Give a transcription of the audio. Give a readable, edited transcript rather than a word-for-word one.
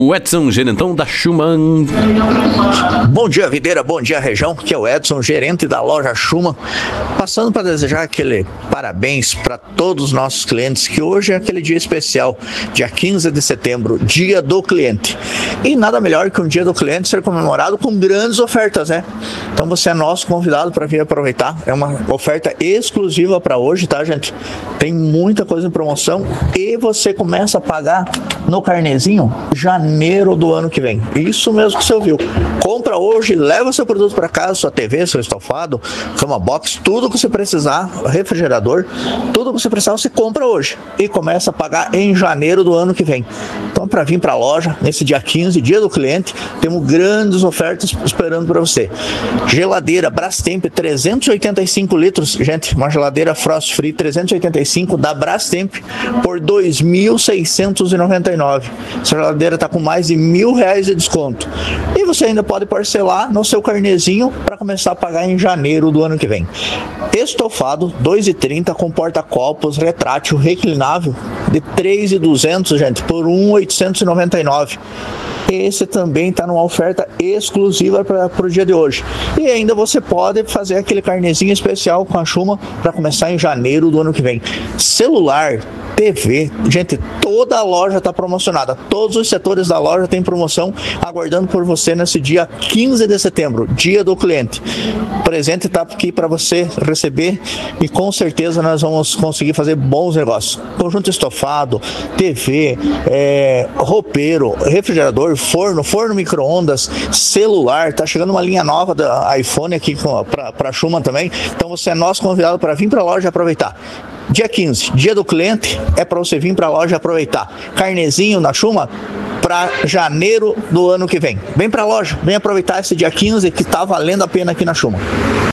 O Edson Gerentão da Schumann. Bom dia, Videira, bom dia, região, que é o Edson, gerente da loja Schumann, passando para desejar aquele parabéns para todos os nossos clientes, que hoje é aquele dia especial, dia 15 de setembro, dia do cliente. E nada melhor que um dia do cliente ser comemorado com grandes ofertas, né? Então você é nosso convidado para vir aproveitar, é uma oferta exclusiva para hoje, tá, gente? Tem muita coisa em promoção e você começa a pagar no carnezinho janeiro do ano que vem. Isso mesmo que você ouviu. Compra hoje, leva seu produto para casa, sua TV, seu estofado, cama box, tudo que você precisar, refrigerador, tudo que você precisar, você compra hoje e começa a pagar em janeiro do ano que vem. Então, para vir para a loja, nesse dia 15, dia do cliente, temos grandes ofertas esperando para você. Geladeira Brastemp 385 litros, gente, uma geladeira Frost Free 385 da Brastemp por R$ 2.699. Essa geladeira está com mais de R$1.000 de desconto. E você ainda pode parcelar no seu carnezinho para começar a pagar em janeiro do ano que vem. Estofado 2,30 com porta-copos retrátil reclinável de 3.200, gente, por 1.899. Esse também está numa oferta exclusiva para o dia de hoje. E ainda você pode fazer aquele carnezinho especial com a Schumann para começar em janeiro do ano que vem. Celular, TV, gente, toda a loja está promocionada, todos os setores da loja tem promoção aguardando por você nesse dia 15 de setembro, dia do cliente. O presente está aqui para você receber e com certeza nós vamos conseguir fazer bons negócios. Conjunto estofado, TV, roupeiro, refrigerador, forno micro-ondas, celular, tá chegando uma linha nova da iPhone aqui para a Schumann também, então você é nosso convidado para vir para a loja e aproveitar. Dia 15, dia do cliente, é para você vir para a loja e aproveitar. Carnezinho na Schumann para janeiro do ano que vem. Vem para a loja, vem aproveitar esse dia 15 que tá valendo a pena aqui na Schumann.